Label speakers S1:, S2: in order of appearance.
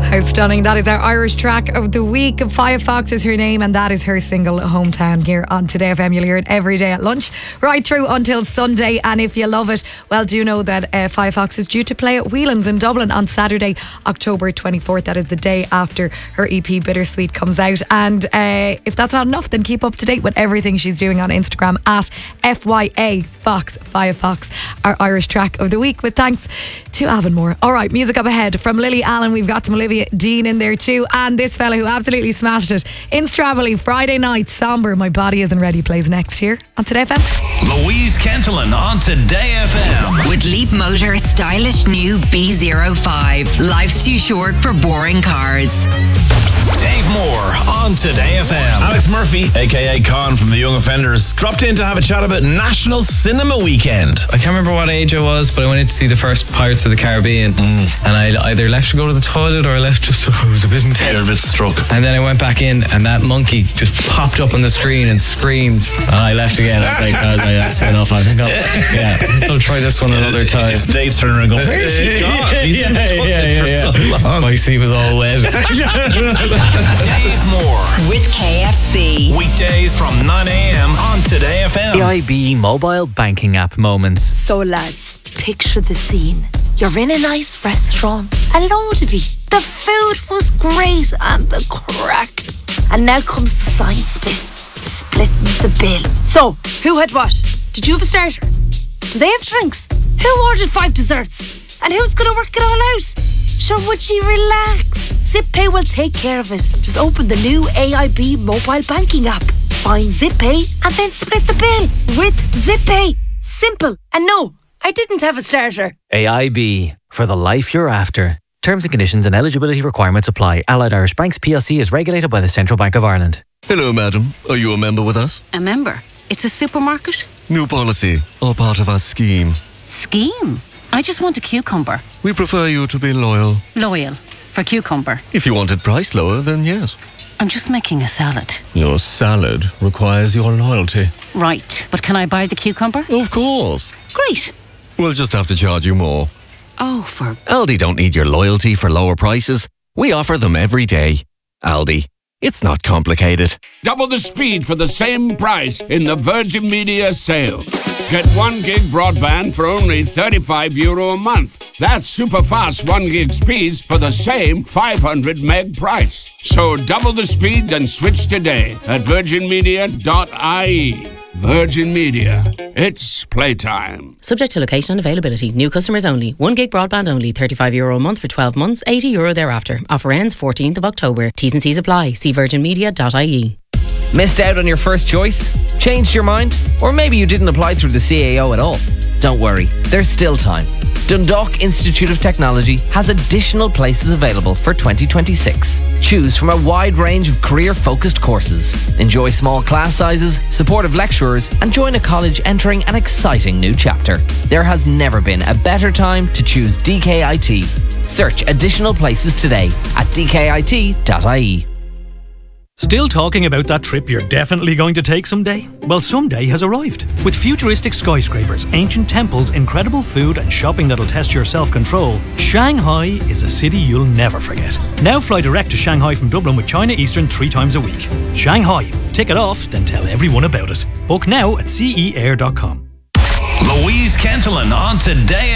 S1: How stunning. That is our Irish track of the week. Firefox is her name and that is her single Hometown here on Today FM. You'll hear it every day at lunch right through until Sunday, and if you love it, well, do know that Firefox is due to play at Whelan's in Dublin on Saturday, October 24th. That is the day after her EP Bittersweet comes out, and if that's not enough, then keep up to date with everything she's doing on Instagram at FYA Fox. Firefox, our Irish track of the week, with thanks to Avonmore. Alright, music up ahead from Lily Allen. We've got some Olivia Dean in there too, and this fella who absolutely smashed it in Stravely Friday night, Somber, My Body Isn't Ready, plays next here on Today FM.
S2: Louise Kentelin on Today FM.
S3: With Leap Motor's stylish new B05. Life's too short for boring cars.
S2: Dave Moore on Today FM.
S4: Alex Murphy, aka Con from the Young Offenders, dropped in to have a chat about National Cinema Weekend.
S5: I can't remember what age I was, but I went in to see the first Pirates of the Caribbean, and I either left to go to the toilet or I left just it was a bit intense.
S4: You're a bit struck.
S5: And then I went back in, and that monkey just popped up on the screen and screamed, and I left again. I was like, that's enough. I think I'll try this one another time.
S4: His date's turning around going, where's he gone? He's in the toilet for so long.
S5: My seat was all wet.
S2: Dave Moore
S3: With KFC.
S2: weekdays from 9 a.m. on Today FM.
S6: AIB mobile banking app moments.
S7: So lads, picture the scene. You're in a nice restaurant, a load of you. The food was great and the crack. And now comes the science bit, splitting the bill. So, who had what? Did you have a starter? Do they have drinks? Who ordered 5 desserts? And who's going to work it all out? Sure, would you relax? ZipPay will take care of it. Just open the new AIB mobile banking app. Find ZipPay and then split the bill with ZipPay. Simple. And no, I didn't have a starter.
S6: AIB, for the life you're after. Terms and conditions and eligibility requirements apply. Allied Irish Banks PLC is regulated by the Central Bank of Ireland.
S8: Hello, madam. Are you a member with us?
S9: A member? It's a supermarket?
S8: New policy, all part of our scheme.
S9: Scheme? I just want a cucumber.
S8: We prefer you to be loyal.
S9: Loyal. For cucumber.
S8: If you wanted price lower, then yes.
S9: I'm just making a salad.
S8: Your salad requires your loyalty.
S9: Right. But can I buy the cucumber?
S8: Of course.
S9: Great.
S8: We'll just have to charge you more.
S9: Oh, for...
S8: Aldi don't need your loyalty for lower prices. We offer them every day. Aldi. It's not complicated.
S10: Double the speed for the same price in the Virgin Media sale. Get 1 gig broadband for only €35 a month. That's super fast 1 gig speeds for the same 500 meg price. So double the speed and switch today at virginmedia.ie. Virgin Media. It's playtime.
S11: Subject to location and availability. New customers only. 1 gig broadband only. €35 a month for 12 months. €80 thereafter. Offer ends 14th of October. T's and C's apply. See virginmedia.ie.
S12: Missed out on your first choice? Changed your mind? Or maybe you didn't apply through the CAO at all? Don't worry, there's still time. Dundalk Institute of Technology has additional places available for 2026. Choose from a wide range of career-focused courses. Enjoy small class sizes, supportive lecturers, and join a college entering an exciting new chapter. There has never been a better time to choose DKIT. Search additional places today at dkit.ie.
S13: Still talking about that trip you're definitely going to take someday? Well, someday has arrived. With futuristic skyscrapers, ancient temples, incredible food and shopping that'll test your self-control, Shanghai is a city you'll never forget. Now fly direct to Shanghai from Dublin with China Eastern 3 times a week. Shanghai. Tick it off, then tell everyone about it. Book now at ceair.com.
S2: Louise Kentelin on Today